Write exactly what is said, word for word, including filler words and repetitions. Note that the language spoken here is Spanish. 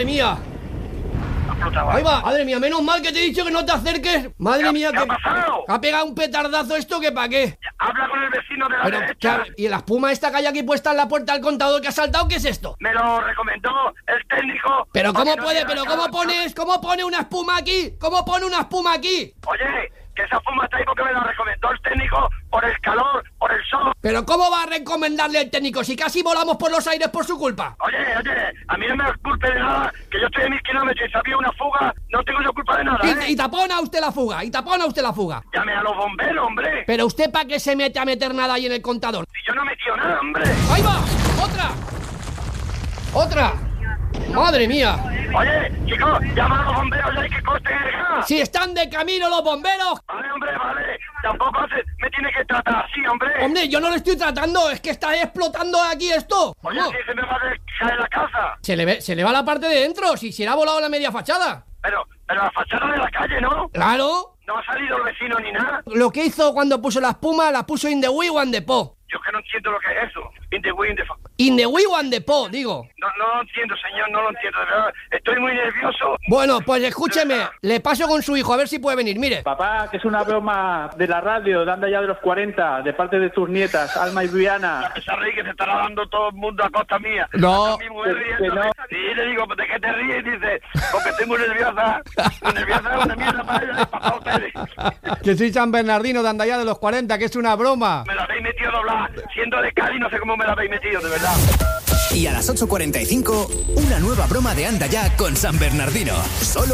mía. Ahí va, madre mía, menos mal que te he dicho que no te acerques. Madre ¿Qué, mía, ¿qué que ha pasado? ha pegado un petardazo esto, que pa' qué. Habla con el vecino de la Pero, derecha. ¿qué- y la espuma esta que hay aquí puesta en la puerta del contador que ha saltado, ¿qué es esto? Me lo recomendó el técnico. Pero ¿cómo Porque no puede? tiene ¿Pero nada. cómo pones? ¿Cómo pone una espuma aquí? ¿Cómo pone una espuma aquí? Oye, que esa fuma está ahí porque me la recomendó el técnico por el calor, por el sol. ¿Pero cómo va a recomendarle el técnico si casi volamos por los aires por su culpa? Oye, oye, a mí no me culpe de nada, que yo estoy a mil kilómetros y sabía una fuga, no tengo yo culpa de nada, ¿eh? Y, y tapona usted la fuga, y tapona usted la fuga. Llame a los bomberos, hombre. Pero usted, ¿para qué se mete a meter nada ahí en el contador? Si yo no he metido nada, hombre. ¡Ahí va! ¡Otra! ¡Otra! ¡Madre mía! Oye, chicos, llama a los bomberos ya y que corten el gas. ¡Si están de camino los bomberos! Vale, hombre, vale. Tampoco hace, me tiene que tratar así, hombre. Hombre, yo no lo estoy tratando, es que está explotando aquí esto. Oye, ¿Cómo? si se me va a caer la casa. Se le ve, se le va la parte de dentro, si se le ha volado la media fachada. Pero, pero la fachada de la calle, ¿no? Claro. No ha salido el vecino ni nada. Lo que hizo cuando puso la espuma, la puso in the wee one the po. Yo que no entiendo lo que es eso. In the wind, the fa- In the wee one the po, digo. No, no lo entiendo, señor, no lo entiendo, de verdad. Estoy muy nervioso. Bueno, pues escúcheme, le paso con su hijo, a ver si puede venir, mire. Papá, que es una broma de la radio, de Anda Ya de los cuarenta, de parte de tus nietas, Alma y Viviana. Esa reír que se estará dando todo el mundo a costa mía. No. Hasta mi mujer Que- riéndose. que no. Y le digo, ¿de qué te ríes? Y dice, porque estoy muy nerviosa. Muy nerviosa es una mierda para ella y para ustedes. Que soy San Bernardino de Andaya de los cuarenta, que es una broma. Me la habéis metido doblada. Siendo de Cádiz, no sé cómo me la habéis metido, de verdad. Y a las ocho cuarenta y cinco, una nueva broma de Anda Ya con San Bernardino. Solo